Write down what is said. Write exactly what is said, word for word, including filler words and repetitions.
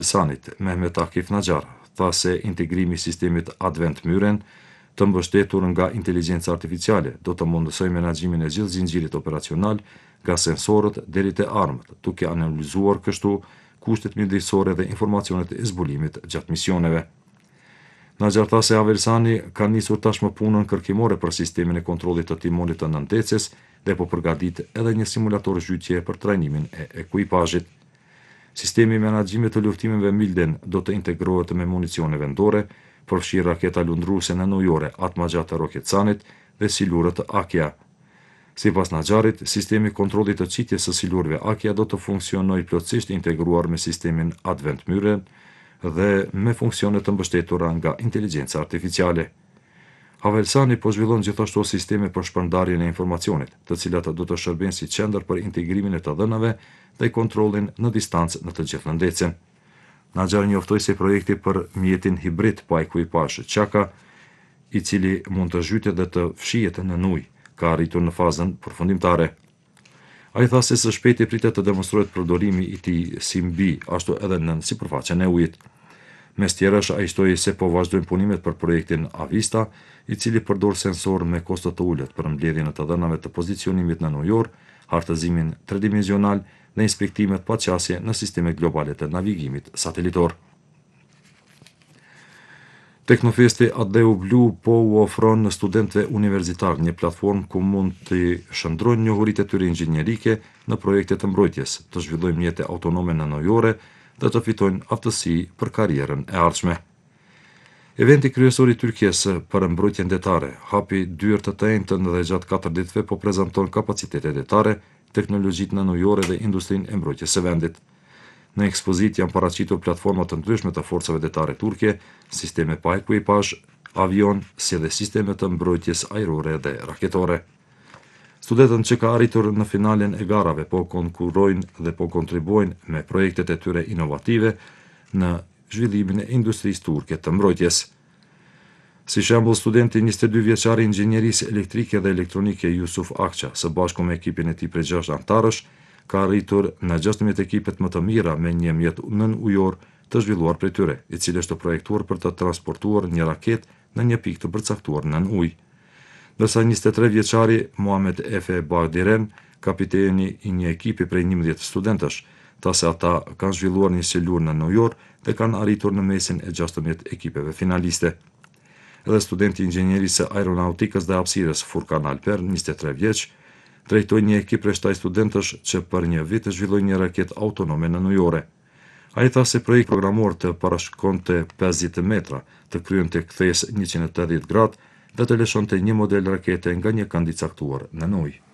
Sanit, Mehmet Akif Naxhar, tha se integrimi i sistemit Advent Myren, të mbështetur nga inteligjenca artificiale, do të mundësoj menaxhimin e gjithë zinxhirit operacional, nga sensorët deri te armët, duke analizuar kështu kushtet mjedisore dhe informacionet e zbulimit gjatë misioneve. Naxhar tha se Avelsani ka nisur tashmë punën kërkimore për sistemin e kontrollit të timonit të nëntecës dhe po përgatit edhe një simulator zhytje për trajnimin e ekuipazhit. Sistemi i menaxhimit të luftimeve Milden do të integrohet me municione vendore, përfshi raketa lundruese nënujore Atmaja të Roketsanit dhe silurët Akia. Sipas Naxharit, sistemi i kontrollit të çitjes së silurëve Akia do të funksionojë plotësisht integruar me sistemin Advent Myren dhe me funksione të mbështetura nga inteligjenca artificiale. Avelsani po zhvillon gjithashtu sisteme për shpërndarjen e informacionit, të cilat do të shërbejnë si qendër për integrimin e të dhënave dhe kontrollin në distancë në të gjithë nëndecën. Naxhar njoftoi se projekti për mjetin hibrid pa ekuipazh Chaka, i cili mund të zhytet dhe të fshihet në ujë, ka arritur në fazën përfundimtare. Ai tha se së shpejti pritet të demonstrohet përdorimi i tij si mbi, ashtu edhe në sipërfaqen e ujit. Mes tjerësh, ai shtoi se po vazhdojnë punimet për projektin Avista, i cili përdor sensor me kosto të ulët për mbledhjen e të dhënave të pozicionimit në ujor, hartëzimin tridimensional dhe inspektimet pa qasje në sistemet globale të navigimit satelitor. Teknofesti Adeu Blu po u ofron studentëve universitar një platformë ku mund të shndrojnë njohuritë e tyre inxhinierike në projekte të mbrojtjes, të zhvillojnë mjete autonome nënojore dhe të fitojnë aftësi për karrierën e ardhshme. Eventi kryesor i Turqisë për mbrojtjen detare hapi dyert të tëjtën dhe gjatë katër ditëve po prezanton kapacitete detare, teknologjitë nënojore dhe industrinë e mbrojtjes së vendit. Në ekspozit janë paraqitur platforma të ndryshme të forcave detare turke, sisteme pa ekuipazh, avion, si dhe sisteme të mbrojtjes ajrore dhe raketore. Studentët që ka arritur në finalen e garave po konkurrojnë dhe po kontribuojnë me projektet e tyre inovative në zhvillimin e industrisë turke të mbrojtjes. Si shembull, studenti njëzet e dy vjeçar i inxhinierisë elektrike dhe elektronike Yusuf Akça, së bashku me ekipin e tij prej gjashtë anëtarësh, ka arritur në gjashtëmbëdhjetë ekipet më të mira me një mjet nën ujor të zhvilluar prej tyre, i cili është projektuar për të transportuar një raket në një pikë të përcaktuar nën ujë. Ndërsa njëzet e tre vjeçari Muhamet Efe Bagdiren, kapiteni i një ekipi prej njëmbëdhjetë studentësh, tha se ata kanë zhvilluar një silur në ujor dhe kanë arritur në mesin e gjashtëmbëdhjetë ekipeve finaliste. Edhe studenti i inxhinierisë aeronautikës dhe hapësirës Furkan Alper, njëzet e tre vjeç, drejtoi një ekip prej shtatë studentësh që për një vit zhvilloi një raketë autonome nënujore. Ai tha se projekt programor të parashkonte pesëdhjetë metra, të kryente kthesë njëqind e tetëdhjetë gradë dhe të lëshonte një model rakete nga një kënd i caktuar në ujë.